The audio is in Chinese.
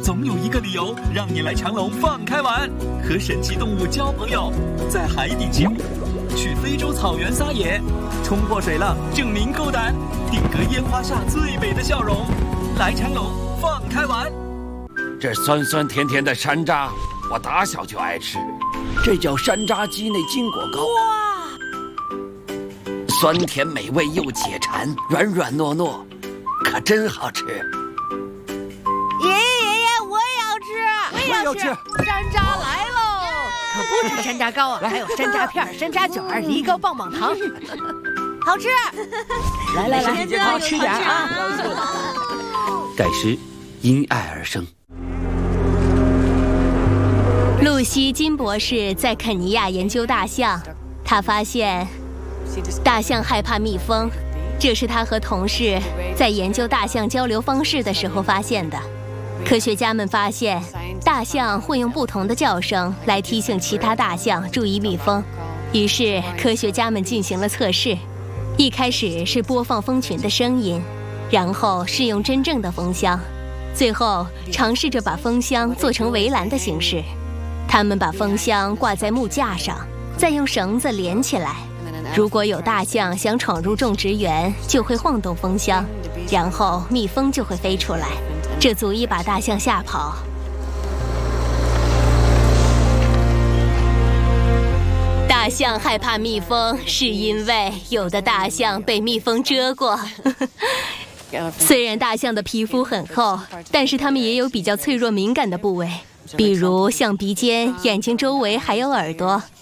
总有一个理由让你来强龙放开玩，和神奇动物交朋友，在海底起舞，去非洲草原撒野，冲破水浪证明够胆，定格烟花下最美的笑容。来强龙放开玩。 这酸酸甜甜的山楂，我打小就爱吃，这叫山楂鸡内金果糕。哇，酸甜美味又解馋，软软糯糯，可真好吃。 爷爷，我也要吃，山楂来喽！可不止山楂糕啊，还有山楂片、山楂卷、梨膏棒棒糖，好吃！来，好吃点啊！ 改诗因爱而生。 露西·金博士在肯尼亚研究大象，他发现大象害怕蜜蜂，这是他和同事在研究大象交流方式的时候发现的。科学家们发现，大象会用不同的叫声来提醒其他大象注意蜜蜂。于是，科学家们进行了测试，一开始是播放蜂群的声音，然后是用真正的蜂箱，最后尝试着把蜂箱做成围栏的形式。他们把蜂箱挂在木架上，再用绳子连起来。如果有大象想闯入种植园，就会晃动蜂箱，然后蜜蜂就会飞出来，这足以把大象吓跑。大象害怕蜜蜂，是因为有的大象被蜜蜂蛰过。虽然大象的皮肤很厚，但是它们也有比较脆弱敏感的部位，比如像鼻尖、眼睛周围还有耳朵。